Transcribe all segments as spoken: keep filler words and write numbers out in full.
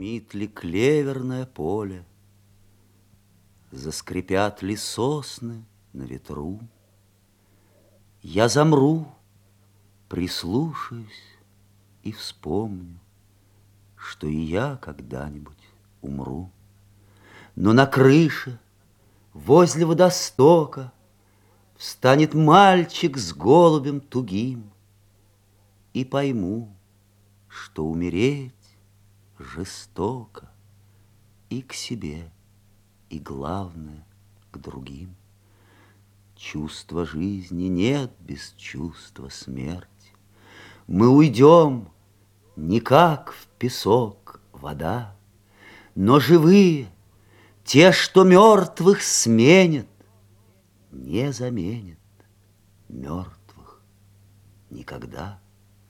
Зашумит ли клеверное поле, заскрипят ли сосны на ветру, я замру, прислушаюсь и вспомню, что и я когда-нибудь умру. Но на крыше, возле водостока, встанет мальчик с голубем тугим, и пойму, что умереть жестоко и к себе, и, главное, к другим. Чувства жизни нет без чувства смерти. Мы уйдем не как в песок вода, но живые, те, что мертвых сменят, не заменят мертвых никогда.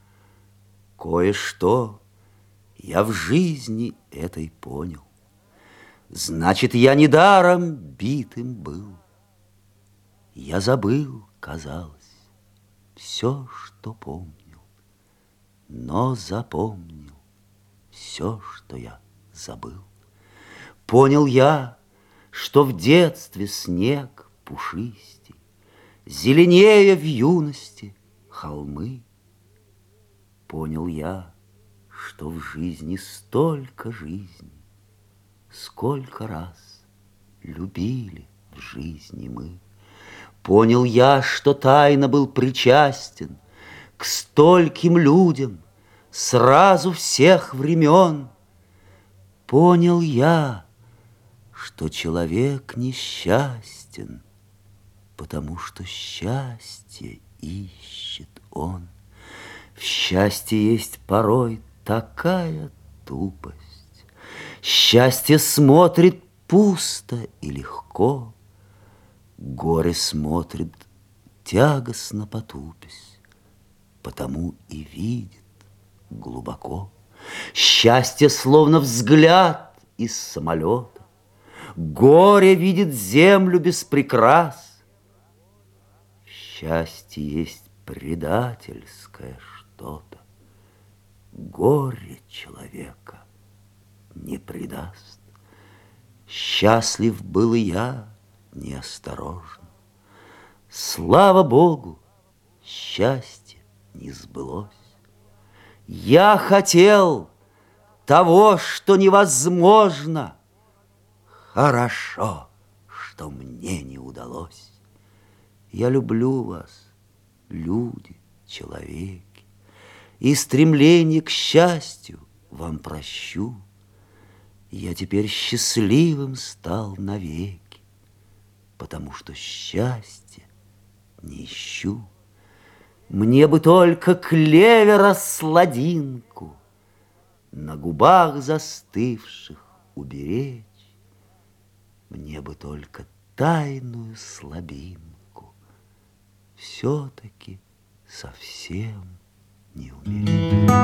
Кое-что я в жизни этой понял. Значит, я недаром битым был. Я забыл, казалось, все, что помнил, но запомнил все, что я забыл. Понял я, что в детстве снег пушистей, зеленее в юности холмы. Понял я, что в жизни столько жизни, сколько раз любили в жизни мы. Понял я, что тайно был причастен к стольким людям сразу всех времен. Понял я, что человек несчастен, потому что счастье ищет он. В счастье есть порой такая тупость. Счастье смотрит пусто и легко, горе смотрит тягостно потупясь, потому и видит глубоко. Счастье словно взгляд из самолета, горе видит землю без прикрас. Счастье есть предательское что-то, горе человека не предаст. Счастлив был и я неосторожно. Слава Богу, счастье не сбылось. Я хотел того, что невозможно. Хорошо, что мне не удалось. Я люблю вас, люди, человеки, и стремление к счастью вам прощу. Я теперь счастливым стал навеки, потому что счастья не ищу. Мне бы только клевера сладинку на губах застывших уберечь. Мне бы только тайную слабинку все-таки совсем не умереть.